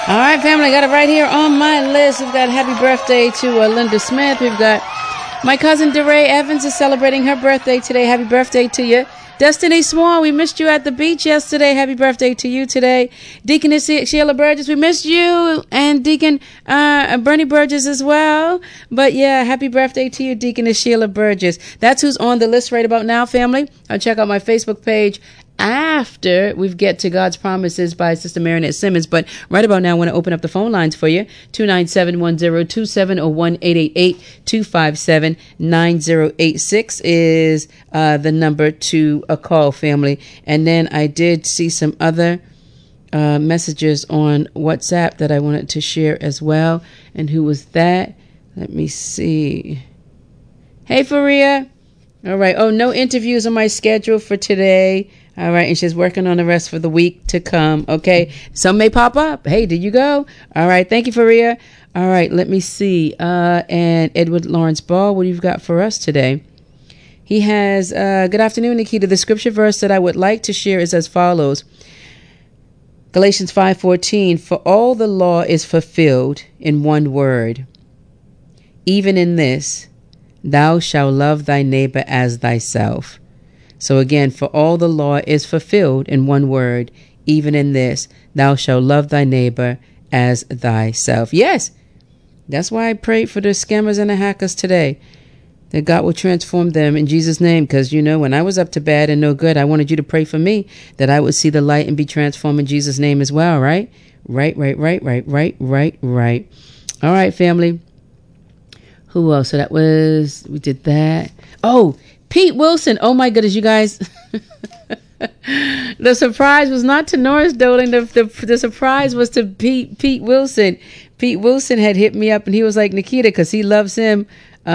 All right, family, I got it right here on my list. We've got happy birthday to Linda Smith. We've got my cousin DeRay Evans is celebrating her birthday today. Happy birthday to you. Destiny Swan, we missed you at the beach yesterday. Happy birthday to you today. Deaconess Sheila Burgess, we missed you. And Deacon Bernie Burgess as well. But yeah, happy birthday to you, Deaconess Sheila Burgess. That's who's on the list right about now, family. Check out my Facebook page after we get to God's Promises by Sister Marinette Simmons. But right about now, I want to open up the phone lines for you. 297-1027 or 1-888-257-9086 is the number to a call, family. And then I did see some other messages on WhatsApp that I wanted to share as well. And who was that? Let me see. Hey, Faria. All right. Oh, no interviews on my schedule for today. All right. And she's working on the rest for the week to come. Okay. Some may pop up. Hey, did you go? All right. Thank you, Faria. All right. Let me see. And Edward Lawrence Ball, what do you got for us today? He has, good afternoon, Nikita. The scripture verse that I would like to share is as follows. Galatians 5:14. For all the law is fulfilled in one word. Even in this, thou shalt love thy neighbor as thyself. So again, for all the law is fulfilled in one word, even in this, thou shalt love thy neighbor as thyself. Yes, that's why I prayed for the scammers and the hackers today, that God will transform them in Jesus' name. Because, you know, when I was up to bad and no good, I wanted you to pray for me, that I would see the light and be transformed in Jesus' name as well, right? Right. All right, family. Who else? So that was, we did that. Oh, Pete Wilson. Oh my goodness, you guys. The surprise was not to Norris Doling. The surprise was to Pete Wilson. Pete Wilson had hit me up and he was like, Nikita, because he loves him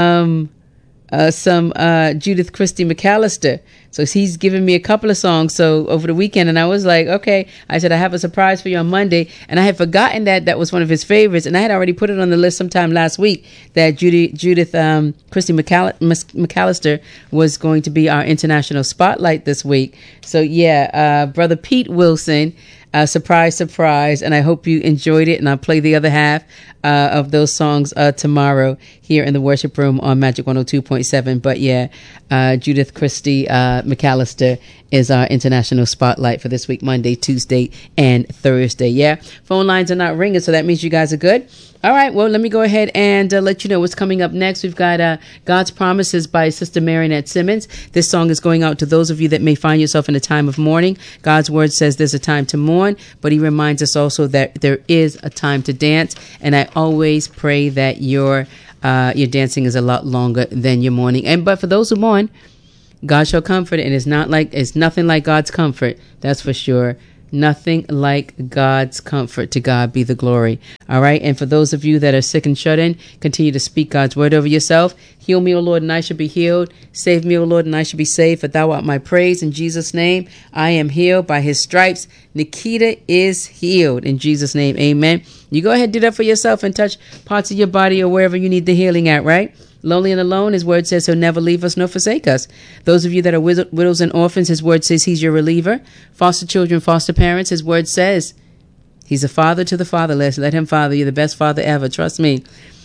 some Judith Christie McAllister. So he's given me a couple of songs so over the weekend, and I was like, okay. I said, I have a surprise for you on Monday, and I had forgotten that was one of his favorites, and I had already put it on the list sometime last week that Judith Christie McAllister was going to be our international spotlight this week. So yeah, brother Pete Wilson, surprise, and I hope you enjoyed it, and I'll play the other half of those songs tomorrow here in the worship room on Magic 102.7. But yeah, Judith Christie McAllister is our international spotlight for this week, Monday, Tuesday, and Thursday. Yeah, phone lines are not ringing, so that means you guys are good. All right, well, let me go ahead and let you know what's coming up next. We've got God's Promises by Sister Marinette Simmons. This song is going out to those of you that may find yourself in a time of mourning. God's word says there's a time to mourn, but he reminds us also that there is a time to dance. And I always pray that your dancing is a lot longer than your mourning. But for those who mourn, God shall comfort, and it's nothing like God's comfort. That's for sure. Nothing like God's comfort. To God be the glory. All right. And for those of you that are sick and shut in, continue to speak God's word over yourself. Heal me, O Lord, and I shall be healed. Save me, O Lord, and I shall be saved. For thou art my praise. In Jesus' name, I am healed. By his stripes, Nikita is healed. In Jesus' name, amen. You go ahead and do that for yourself and touch parts of your body or wherever you need the healing at, right? Lonely and alone, his word says he'll never leave us nor forsake us. Those of you that are widows and orphans, his word says he's your reliever. Foster children, foster parents, his word says he's a father to the fatherless. Let him father you, the best father ever. Trust me.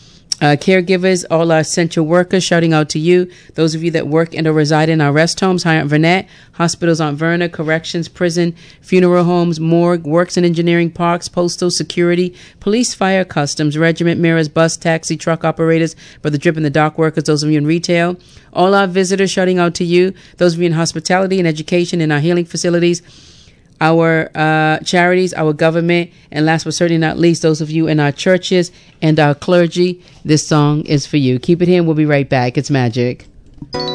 Caregivers, all our essential workers, shouting out to you. Those of you that work and or reside in our rest homes, High Aunt Vernette, hospitals, Aunt Verna, corrections, prison, funeral homes, morgue, works and engineering parks, postal, security, police, fire, customs, regiment, mirrors, bus, taxi, truck operators, Brother Drip and the dock workers, those of you in retail, all our visitors, shouting out to you. Those of you in hospitality and education in our healing facilities, our charities, our government, and last but certainly not least, those of you in our churches and our clergy. This song is for you. Keep it here and we'll be right back. It's Magic.